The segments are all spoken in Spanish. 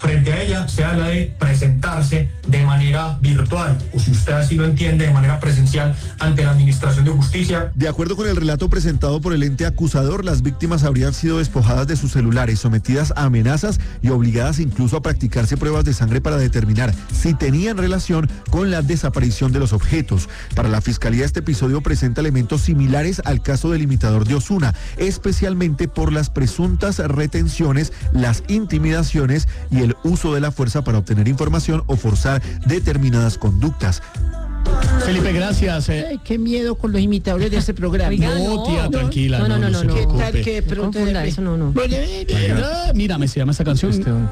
frente a ella sea la de presentarse de manera virtual, o si usted así lo entiende, de manera presencial ante la Administración de Justicia. De acuerdo con el relato presentado por el ente acusador, las víctimas habrían sido despojadas de sus celulares, sometidas a amenazas y obligadas incluso a practicarse pruebas de sangre para determinar si tenían relación con la desaparición de los objetos. Para la Fiscalía, este episodio presenta elementos similares al caso del imitador de Osuna, especialmente por las presuntas retenciones, las intimidaciones y el uso de la fuerza para obtener información o forzar determinadas conductas. Felipe, gracias. Ay, qué miedo con los imitadores de este programa. Oiga, no, tía, tranquila. No. ¿Qué tal que pronto eso no? Mírame, se llama esta canción.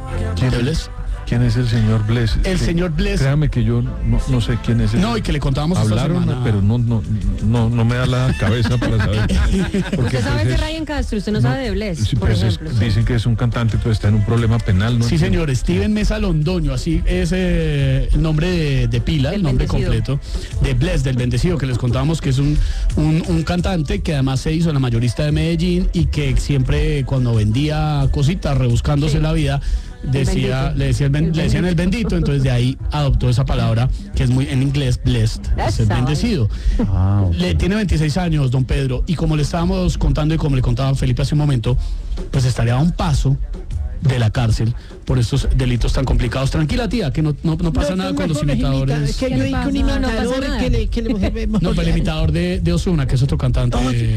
¿Quién es el señor Bless? El señor Bless. Créame que yo no sé quién es. No, y que le contábamos hablaron, esta semana. pero no me da la cabeza para saber. Porque usted sabe de Ryan Castro, usted no sabe de Bless, sí, por pues ejemplo. Dicen que es un cantante, pues está en un problema penal, ¿no? Sí, señor, Steven Mesa Londoño, así es el nombre de pila, el nombre completo de Bless, del Bendecido, que les contábamos que es un cantante que además se hizo en la mayorista de Medellín y que siempre cuando vendía cositas, rebuscándose la vida, le decían el bendito, entonces de ahí adoptó esa palabra que es muy en inglés blessed, es el bendecido. Tiene 26 años, don Pedro, y como le estábamos contando y como le contaba Felipe hace un momento, pues estaría a un paso de la cárcel por estos delitos tan complicados. Tranquila, tía, que no pasa nada con los imitadores. Que yo un imitador No, pero el imitador de Osuna, que es otro cantante.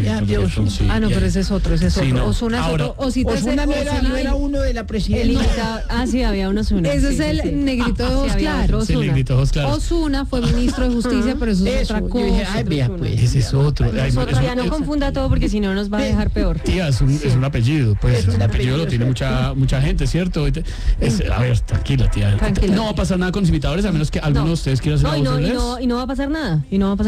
Pero ese es otro. Sí, no. Osuna es otro. Osuna no era uno de la presidencia. Sí, había un Osuna. Ese es el negrito de ojos claros. Osuna fue ministro de Justicia, pero eso es otra cosa. Ese es otro. Ya no confunda todo porque si no nos va a dejar peor. Tía, es un apellido, pues el apellido lo tiene mucha gente, ¿cierto? A ver, tranquila, tía. No va a pasar nada con los imitadores, a menos que alguno de ustedes quiera hacer la voz de Bless. Y no va a pasar nada.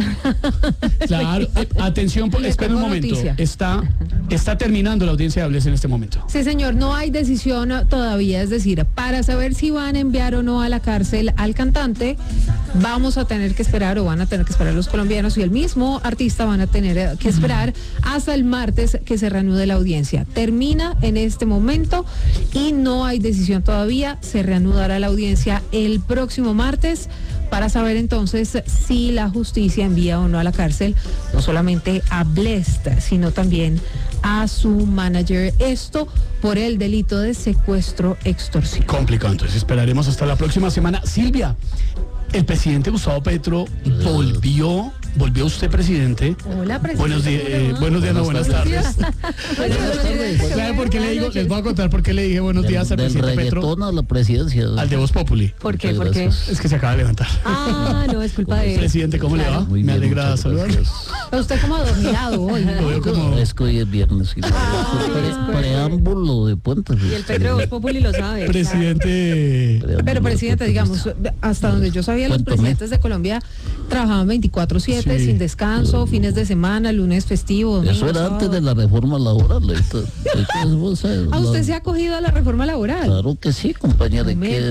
Claro, atención, espera un momento. Está terminando la audiencia de Bless en este momento. Sí, señor, no hay decisión todavía, es decir, para saber si van a enviar o no a la cárcel al cantante, vamos a tener que esperar, o van a tener que esperar los colombianos y el mismo artista van a tener que esperar hasta el martes que se reanude la audiencia. Termina en este momento y no hay decisión todavía, se reanudará la audiencia el próximo martes para saber entonces si la justicia envía o no a la cárcel no solamente a Blessed, sino también a su manager, esto por el delito de secuestro extorsivo. Complicado, entonces esperaremos hasta la próxima semana. Silvia, el presidente Gustavo Petro volvió usted presidente. Hola, presidente. Buenos días, buenas tardes. ¿Sabe por qué le digo? Les voy a contar por qué le dije buenos días al presidente Petro. A la presidencia. Al de Voz Populi. ¿Por qué? Es que se acaba de levantar. No, es culpa de él. Presidente, ¿cómo le va? Me alegra saludar. Usted como adormilado hoy. Es que hoy es viernes. Preámbulo de puentes. Y el Petro de Voz Populi lo sabe. Presidente. Pero presidente, digamos, hasta donde yo sabía, los presidentes de Colombia trabajaban 24/7, sin descanso, fines de semana, lunes festivo, domingo, eso era antes de la reforma laboral. ¿Usted se ha acogido a la reforma laboral? Claro que sí, compañera.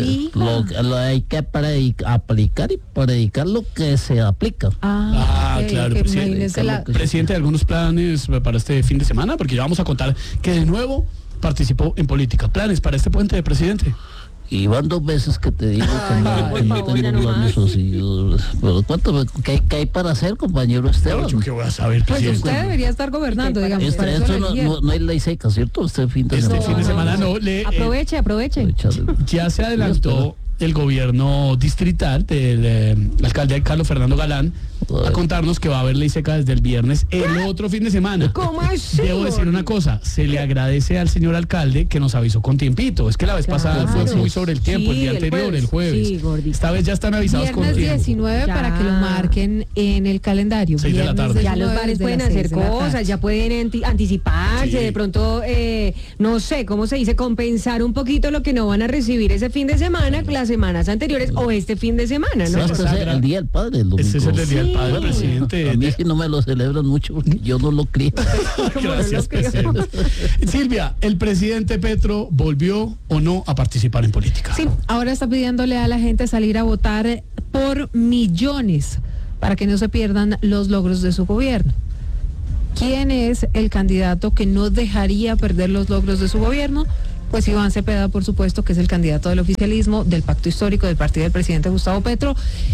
Hay que aplicar y predicar lo que se aplica. Claro, presidente, ¿algunos planes para este fin de semana? Porque ya vamos a contar que de nuevo participó en política. ¿Planes para este puente de presidente? Y van 2 veces que te digo que no tengo planes así. Pero cuéntame, ¿qué hay para hacer, compañero Esteban? ¿Qué voy a saber, presidente? Pues usted debería estar gobernando, digamos. No hay ley seca, ¿cierto? Este fin de semana no. Aproveche. Ya se adelantó el gobierno distrital del alcalde Carlos Fernando Galán a contarnos que va a haber ley seca desde el viernes, el otro fin de semana. ¿Cómo así? Debo decir una cosa, se le agradece al señor alcalde que nos avisó con tiempito. Es que la vez pasada fue muy sobre el tiempo, el día anterior, el jueves. Esta vez ya están avisados con tiempo. Viernes 19 para que lo marquen en el calendario. 6 de la tarde. Ya los bares pueden hacer cosas, ya pueden anticiparse, de pronto, no sé, ¿cómo se dice? Compensar un poquito lo que no van a recibir ese fin de semana, las semanas anteriores o este fin de semana, ¿no? Este es el Día del Padre, el domingo. Este es el Día del Padre, presidente. A mí sí no me lo celebran mucho porque yo no lo crío. Gracias, presidente. Silvia, ¿el presidente Petro volvió o no a participar en política? Sí, ahora está pidiéndole a la gente salir a votar por millones para que no se pierdan los logros de su gobierno. ¿Quién es el candidato que no dejaría perder los logros de su gobierno? pues Iván Cepeda, por supuesto, que es el candidato del oficialismo, del pacto histórico del partido del presidente Gustavo Petro,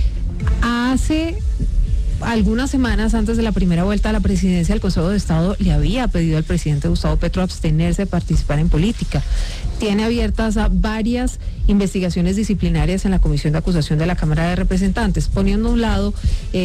hace algunas semanas antes de la primera vuelta a la presidencia del Consejo de Estado le había pedido al presidente Gustavo Petro abstenerse de participar en política. Tiene abiertas varias investigaciones disciplinarias en la Comisión de Acusación de la Cámara de Representantes, poniendo a un lado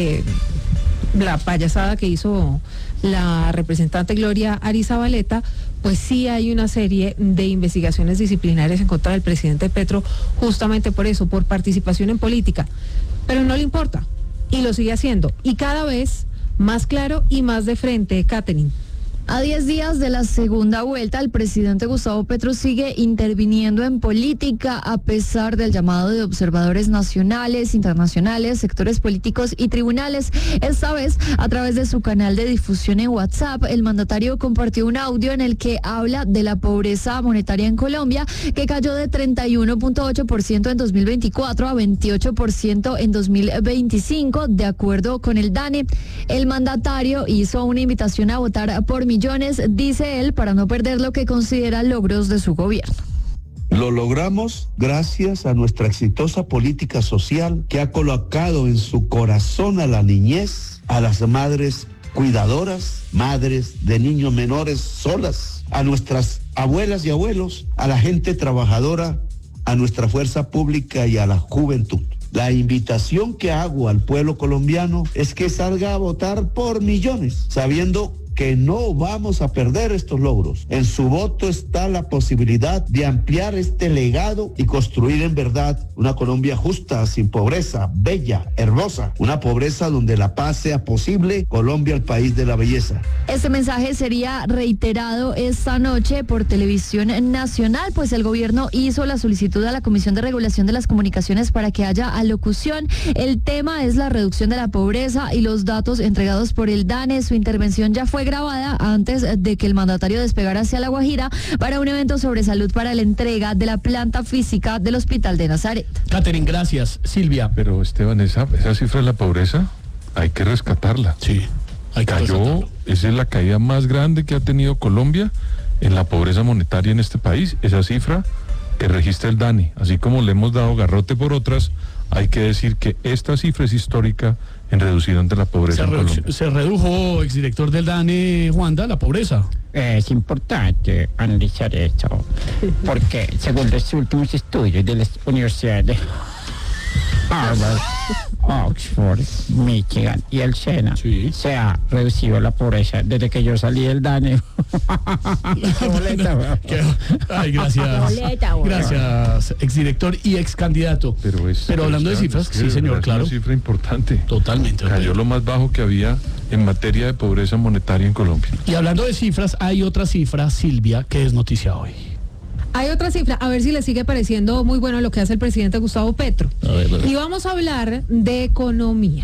la payasada que hizo la representante Gloria Arizabaleta, pues sí hay una serie de investigaciones disciplinarias en contra del presidente Petro, justamente por eso, por participación en política. Pero no le importa, y lo sigue haciendo, y cada vez más claro y más de frente, Catherine. A 10 días de la segunda vuelta, el presidente Gustavo Petro sigue interviniendo en política a pesar del llamado de observadores nacionales, internacionales, sectores políticos y tribunales. Esta vez, a través de su canal de difusión en WhatsApp, el mandatario compartió un audio en el que habla de la pobreza monetaria en Colombia, que cayó de 31.8% en 2024 a 28% en 2025, de acuerdo con el DANE. El mandatario hizo una invitación a votar por millones, dice él, para no perder lo que considera logros de su gobierno. Lo logramos gracias a nuestra exitosa política social que ha colocado en su corazón a la niñez, a las madres cuidadoras, madres de niños menores solas, a nuestras abuelas y abuelos, a la gente trabajadora, a nuestra fuerza pública y a la juventud. La invitación que hago al pueblo colombiano es que salga a votar por millones, sabiendo que no vamos a perder estos logros. En su voto está la posibilidad de ampliar este legado y construir en verdad una Colombia justa, sin pobreza, bella, hermosa, una pobreza donde la paz sea posible, Colombia el país de la belleza. Este mensaje sería reiterado esta noche por Televisión Nacional, pues el gobierno hizo la solicitud a la Comisión de Regulación de las Comunicaciones para que haya alocución. El tema es la reducción de la pobreza y los datos entregados por el DANE. Su intervención ya fue grabada antes de que el mandatario despegara hacia La Guajira para un evento sobre salud para la entrega de la planta física del Hospital de Nazaret. Catherine, gracias. Silvia. Pero Esteban, esa cifra de la pobreza hay que rescatarla. Sí, hay que rescatarlo. Esa es la caída más grande que ha tenido Colombia en la pobreza monetaria en este país. Esa cifra que registra el DANE, así como le hemos dado garrote por otras, hay que decir que esta cifra es histórica en reducción de la pobreza en Colombia. Se redujo, exdirector del DANE, Juanda, la pobreza. Es importante analizar esto, porque según los últimos estudios de las universidades de Harvard, Oxford, Michigan y el SENA, sí, se ha reducido la pobreza desde que yo salí del DANE. Ay, gracias. Gracias, exdirector y excandidato. Pero hablando de cifras, sí, señor, claro. Es una cifra importante. Totalmente. Cayó lo más bajo que había en materia de pobreza monetaria en Colombia. Y hablando de cifras, hay otra cifra, Silvia, que es noticia hoy. Hay otra cifra, a ver si le sigue pareciendo muy bueno lo que hace el presidente Gustavo Petro. A ver. Y vamos a hablar de economía.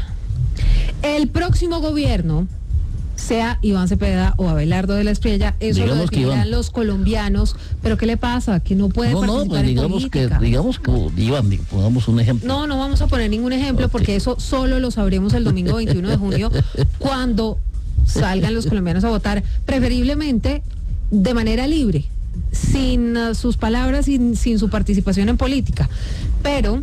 El próximo gobierno, sea Iván Cepeda o Abelardo de la Espriella, eso digamos lo definirán los colombianos. ¿Pero qué le pasa? Que no puede participar en política. Digamos que Iván, pongamos un ejemplo. No vamos a poner ningún ejemplo, porque eso solo lo sabremos el domingo 21 de junio, cuando salgan los colombianos a votar, preferiblemente de manera libre, sin sus palabras y sin su participación en política. Pero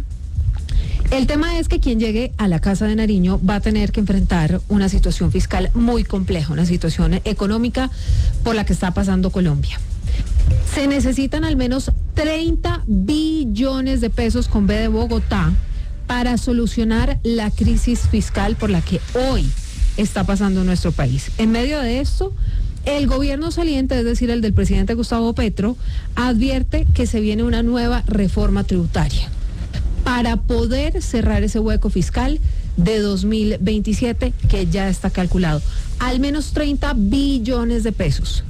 el tema es que quien llegue a la Casa de Nariño va a tener que enfrentar una situación fiscal muy compleja, una situación económica por la que está pasando Colombia. Se necesitan al menos 30 billones de pesos con B de Bogotá para solucionar la crisis fiscal por la que hoy está pasando nuestro país. En medio de esto, el gobierno saliente, es decir, el del presidente Gustavo Petro, advierte que se viene una nueva reforma tributaria para poder cerrar ese hueco fiscal de 2027 que ya está calculado. Al menos 30 billones de pesos.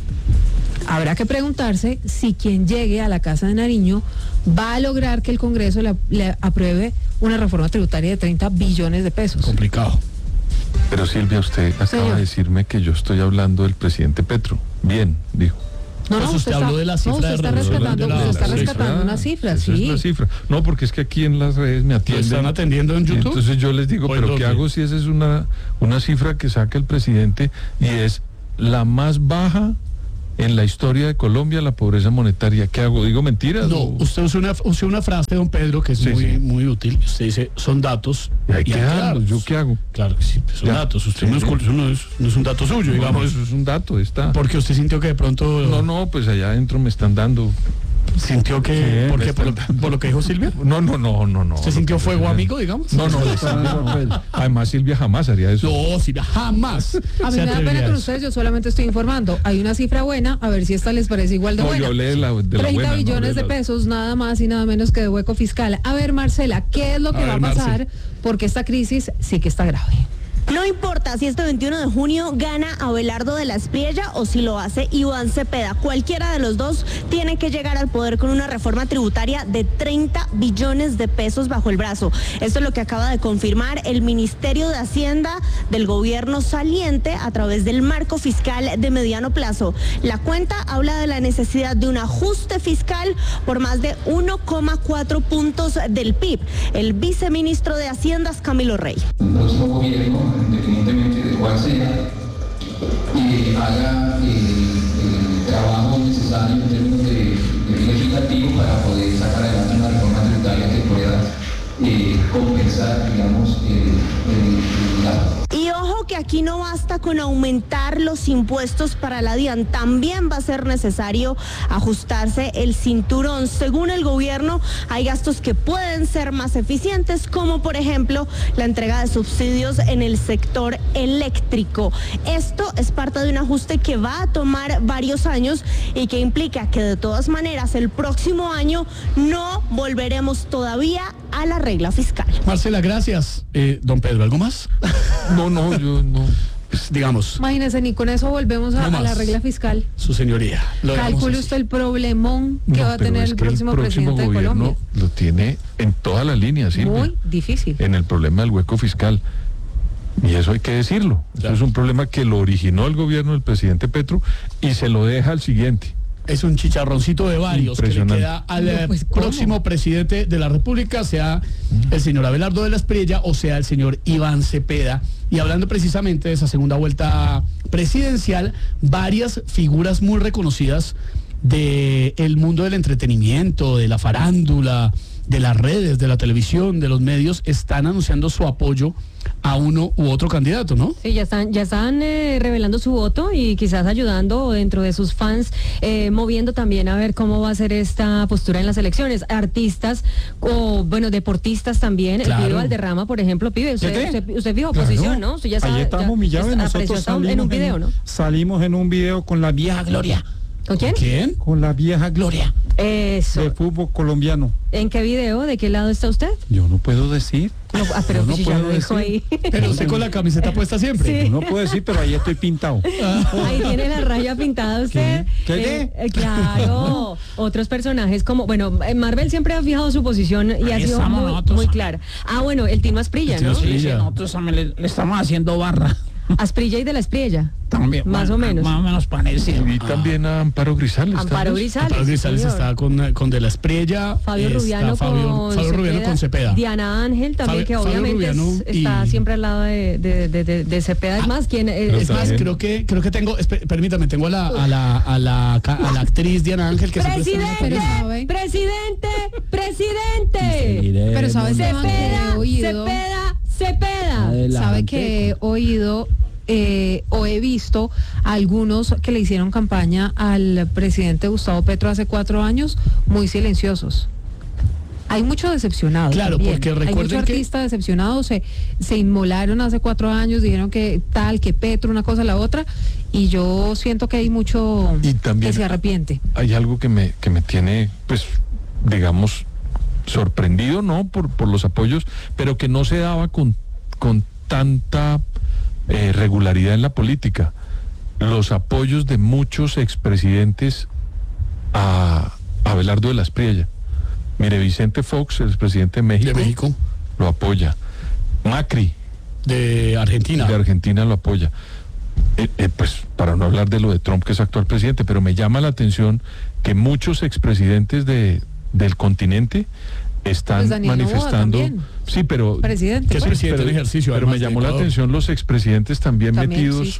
Habrá que preguntarse si quien llegue a la Casa de Nariño va a lograr que el Congreso le apruebe una reforma tributaria de 30 billones de pesos. Complicado. Pero Silvia, usted acaba de decirme que yo estoy hablando del presidente Petro. Bien, dijo. No, usted habló de la cifra. Usted está rescatando una cifra, sí. Es una cifra. No, porque es que aquí en las redes me atienden. ¿Están atendiendo en YouTube? Entonces yo les digo, ¿pero qué hago si esa es una cifra que saca el presidente y es la más baja en la historia de Colombia la pobreza monetaria. ¿Qué hago? ¿Digo mentiras? No, usted usó una frase, don Pedro, que es muy útil. Usted dice, son datos. Y hay que darlos. ¿Yo qué hago? Claro que sí, son datos. Usted no es un dato suyo, digamos. Eso es un dato, está. Porque usted sintió que de pronto... No, pues allá adentro me están dando... ¿Sintió que... ¿Por lo que dijo Silvia? No. ¿Usted sintió fuego amigo, digamos? No. Además, Silvia jamás haría eso. No, Silvia jamás. A mí me da pena con ustedes, yo solamente estoy informando. Hay una cifra buena, a ver si esta les parece igual de buena. Yo hablé de la 30 buena, billones de pesos, nada más y nada menos que de hueco fiscal. A ver, Marcela, ¿qué es lo que va a pasar? Porque esta crisis sí que está grave. No importa si este 21 de junio gana Abelardo de la Espriella o si lo hace Iván Cepeda. Cualquiera de los dos tiene que llegar al poder con una reforma tributaria de 30 billones de pesos bajo el brazo. Esto es lo que acaba de confirmar el Ministerio de Hacienda del gobierno saliente a través del marco fiscal de mediano plazo. La cuenta habla de la necesidad de un ajuste fiscal por más de 1,4 puntos del PIB. El viceministro de Hacienda es Camilo Rey. El próximo gobierno, independientemente de cuál sea, haga el trabajo necesario en términos de legislativo para poder sacar adelante una reforma tributaria que pueda compensar, digamos, el gasto. Y ojo que aquí no basta con aumentar los impuestos para la DIAN, también va a ser necesario ajustarse el cinturón. Según el gobierno, hay gastos que pueden ser más eficientes, como por ejemplo la entrega de subsidios en el sector eléctrico. Esto es parte de un ajuste que va a tomar varios años y que implica que de todas maneras el próximo año no volveremos todavía a la regla fiscal. Marcela, gracias. Don Pedro, ¿algo más? No, yo no. Pues, digamos. Imagínese, ni con eso volvemos a la regla fiscal. Su señoría. Calcule usted el problemón que va a tener el próximo presidente de Colombia. Lo tiene en todas las líneas, ¿sí? Muy difícil. En el problema del hueco fiscal. Y eso hay que decirlo. Eso es un problema que lo originó el gobierno del presidente Petro y se lo deja al siguiente. Es un chicharroncito de varios que le queda al próximo presidente de la República, sea el señor Abelardo de la Espriella o sea el señor Iván Cepeda. Y hablando precisamente de esa segunda vuelta presidencial, varias figuras muy reconocidas del mundo del entretenimiento, de la farándula, de las redes, de la televisión, de los medios, están anunciando su apoyo a uno u otro candidato, ¿no? Sí, ya están revelando su voto y quizás ayudando dentro de sus fans, moviendo también a ver cómo va a ser esta postura en las elecciones. Artistas o, bueno, deportistas también. Claro. El Pibe Valderrama, por ejemplo, Pibe, usted fijó posición, ¿no? Usted ya sabe, ahí estamos humillados, nosotros en un video, ¿no? Salimos en un video con la vieja Gloria. ¿Con quién? ¿Quién? Con la vieja Gloria. Eso. De fútbol colombiano. ¿En qué video? ¿De qué lado está usted? Yo no puedo decir. No, pero no ya lo dijo ahí. Pero usted con la camiseta puesta siempre. Sí. No puedo decir, pero ahí estoy pintado. Ahí tiene la raya pintada usted. ¿Qué? Claro. Otros personajes como, bueno, Marvel siempre ha fijado su posición y ha sido muy clara. Ah, bueno, el Tino Asprilla, ¿no? Sí, nosotros también le estamos haciendo barra. Asprilla y de la Espriella. También. Más o menos. Más o menos parecido. Y también a Amparo Grisales. Amparo Grisales está con de la Espriella. Fabio Rubiano con Cepeda. Diana Ángel también, que obviamente está siempre al lado de Cepeda. Es más, creo que tengo, permítame, tengo a la actriz Diana Ángel que ¡Presidente! Pero sabes Cepeda. ¿Sabe que he oído o he visto a algunos que le hicieron campaña al presidente Gustavo Petro hace 4 años muy silenciosos? Hay mucho decepcionado. Claro, también. porque recuerden hay muchos artistas decepcionados, se inmolaron hace 4 años, dijeron que Petro, una cosa, la otra, y yo siento que hay mucho que se arrepiente. Hay algo que me tiene, pues, digamos, sorprendido, ¿no? Por los apoyos, pero que no se daba con tanta regularidad en la política. Los apoyos de muchos expresidentes a Abelardo de la Espriella. Mire, Vicente Fox, el expresidente de México, lo apoya. Macri, de Argentina lo apoya. Pues para no hablar de lo de Trump, que es actual presidente, pero me llama la atención que muchos expresidentes del continente están manifestando. Sí, pero presidente, que es presidente en ejercicio. Pero me llamó la atención los expresidentes también metidos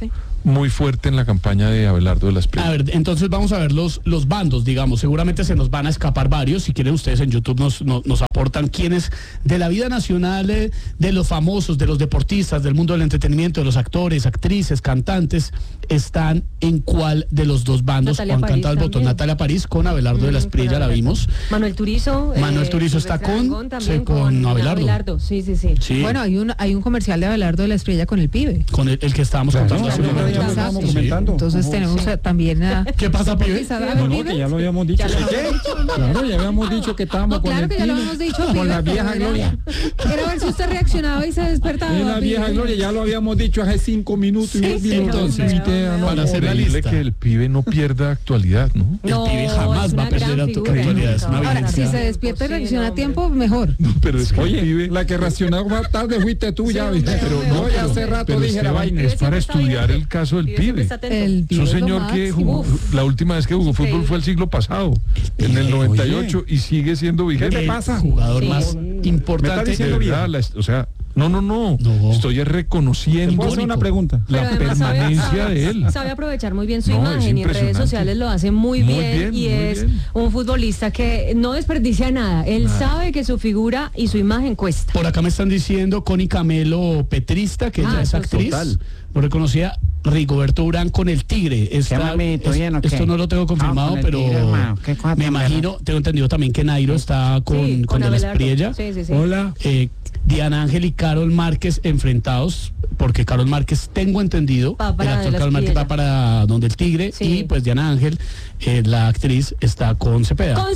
muy fuerte en la campaña de Abelardo de la Espriella. A ver, entonces vamos a ver los bandos, digamos. Seguramente se nos van a escapar varios. Si quieren ustedes en YouTube nos aportan quiénes de la vida nacional, de los famosos, de los deportistas, del mundo del entretenimiento, de los actores, actrices, cantantes, están en cuál de los dos bandos. Natalia Han París cantado el botón. también. Natalia París con Abelardo de la Espriella, la vimos. Manuel Turizo. Manuel Turizo está también con Abelardo. Sí. Sí. Bueno, hay un comercial de Abelardo de la Espriella con el pibe. Con el que estábamos contando hace un momento. Exacto. Sí. Entonces tenemos también a... ¿Qué pasa, pibe? No, que ya lo habíamos dicho. Claro, ya habíamos dicho que estábamos con Claro el que ya lo pibe, habíamos dicho, con pibe, la vieja pero era- Gloria. Era ver si usted reaccionaba y se despertaba. Es la vieja pibe. Gloria, ya lo habíamos dicho hace 5 minutos y 10 minutos. Entonces, para hacer la Increíble lista. que el pibe no pierda actualidad, ¿no? No, El pibe jamás es va a una perder gran actualidad. Es una Ahora, si evidencia. se despierta y reacciona a tiempo, mejor. Pero es que el Oye, pibe... la que reaccionó más tarde fuiste tú ya, ¿viste? Pero no, ya hace rato pero dije la Esteban, vaina. es para estudiar el caso del pibe. El Es pibe un es lo señor que máximo. jugó, la última vez que jugó fútbol fue el siglo pasado, en el 98, y sigue siendo vigente. ¿Qué te pasa? Jugador Sí. más ¿Me está importante. diciendo De verdad, o sea, no. Estoy reconociendo ¿Puedo hacer una pregunta? la Pero además permanencia de él. Sabe aprovechar muy bien su No, es imagen y en redes impresionante. sociales lo hace muy bien y muy es bien. un futbolista que no desperdicia nada. Él sabe que su figura y su imagen cuesta. Por acá me están diciendo Connie Camelo Petrista, que ella es eso actriz. total. Lo reconocía Rigoberto Urán con el Tigre. mamito, ¿bien o qué? Esto no lo tengo confirmado, con el pero Tigre, hermano. ¿Qué cosa me tan imagino, tengo entendido también que Nairo está con Sí, De la Abelardo. Espriella. Sí. Hola. Diana Ángel y Carol Márquez enfrentados, porque Carol Márquez, tengo entendido, Va para el actor De la Carol Márquez Espriella. va para donde el Tigre, Sí. y pues Diana Ángel, la actriz, está con Cepeda. ¡Con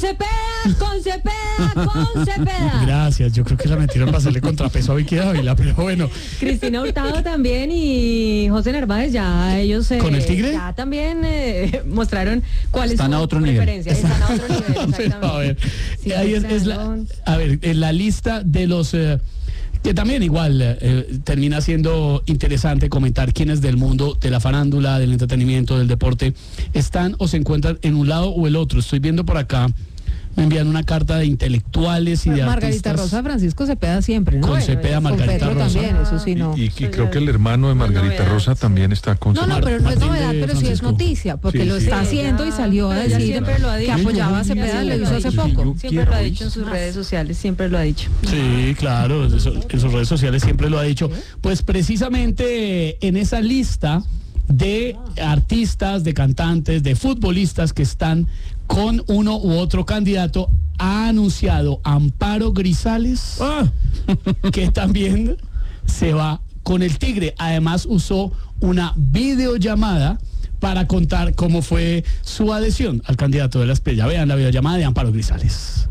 Cepeda! Gracias, yo creo que la metieron para hacerle contrapeso a Vicky Dávila, pero bueno. Cristina Hurtado también y José Narváez, ya ellos ¿Con el Tigre? ya también mostraron cuál Están es a su otro nivel. preferencia. Están a otro nivel, Pero, exactamente. a ver, Sí, ahí es en la lista de los que también igual termina siendo interesante comentar quiénes del mundo de la farándula, del entretenimiento, del deporte están o se encuentran en un lado o el otro. Estoy viendo por acá, me envían una carta de intelectuales y de Margarita artistas. Rosa, Francisco Cepeda siempre, ¿no? Con Cepeda, Con Margarita Petro Rosa. también, eso sí, no. Y creo que el hermano de Margarita Rosa también está con No, pero no es Martín novedad, de pero sí es Francisco. noticia, porque Sí, lo sí. está haciendo y salió a Pero ella decir siempre lo ha que dicho. apoyaba a Cepeda, lo hizo hace poco. Siempre lo ha dicho en sus redes sociales, siempre lo ha dicho. Sí, claro, en sus redes sociales siempre lo ha dicho. Pues precisamente en esa lista de artistas, de cantantes, de futbolistas que están con uno u otro candidato, ha anunciado Amparo Grisales que también se va con el Tigre. Además usó una videollamada para contar cómo fue su adhesión al candidato de la Espriella. Vean la videollamada de Amparo Grisales.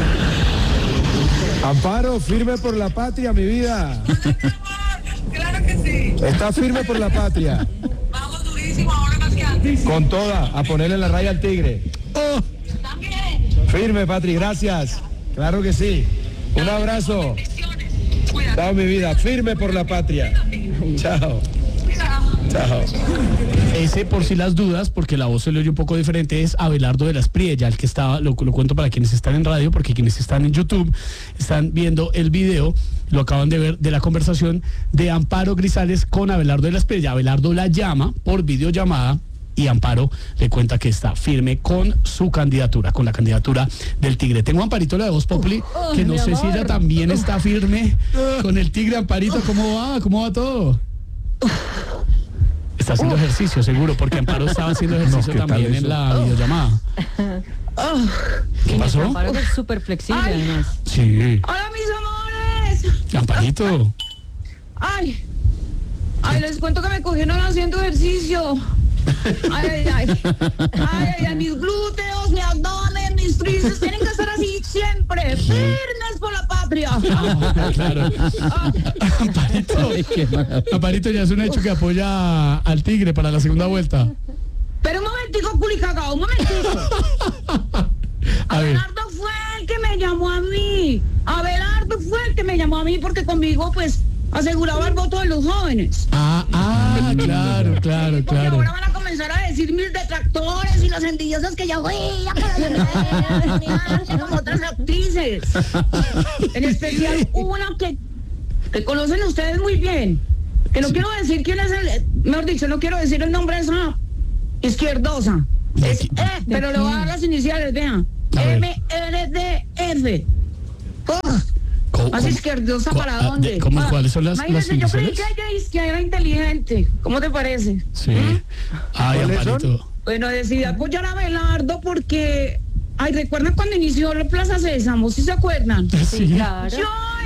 Amparo, firme por la patria, mi vida. Claro que sí. Está firme por la patria. Vamos durísimo ahora más que antes. Con toda, a ponerle la raya al tigre. También. Firme, Patri, gracias. Claro que sí. Un abrazo. Chao, mi vida. Firme por la patria. Chao. Chao. Ese, por si las dudas, porque la voz se le oye un poco diferente, es Abelardo de la Espriella, el que estaba, lo cuento para quienes están en radio, porque quienes están en YouTube están viendo el video, lo acaban de ver, de la conversación de Amparo Grisales con Abelardo de la Espriella. Abelardo la llama por videollamada y Amparo le cuenta que está firme con su candidatura, con la candidatura del Tigre. Tengo a Amparito, la de Voz Populi, que no mi sé si amor. ella también está firme con el Tigre. Amparito, ¿cómo va? ¿Cómo va todo? Está haciendo ejercicio, seguro, porque Amparo estaba haciendo ejercicio ¿qué tal también eso? en la videollamada. ¿Qué pasó? Amparo es súper flexible, además. Sí. Hola, mis amores. Amparito. Ay, les cuento que me cogieron haciendo ejercicio. Ay, mis glúteos, mi abdomen, mis tríceps tienen que estar así siempre, firmes por la patria. Claro. Amparito ya es un hecho que apoya al Tigre para la segunda vuelta. Pero un momentico, culicagao, un momentico. A ver. Abelardo fue el que me llamó a mí. Abelardo fue el que me llamó a mí porque conmigo, pues, aseguraba el voto de los jóvenes. Claro. Porque ahora van a comenzar a decir mis detractores y las envidiosas que ya voy a como otras actrices. En especial una que conocen ustedes muy bien. Que no quiero decir quién es mejor dicho, no quiero decir el nombre de esa izquierdosa. Es pero le voy a dar las iniciales, vean. MRDF. Más izquierdosa para dónde. ¿Cuáles son las iniciales? Yo creí que era inteligente. ¿Cómo te parece? Sí. Ay, Amparito. Bueno, decidí apoyar a Abelardo porque... Ay, ¿recuerdan cuando inició la Plaza Sésamo? ¿Sí se acuerdan? Sí, claro. Yo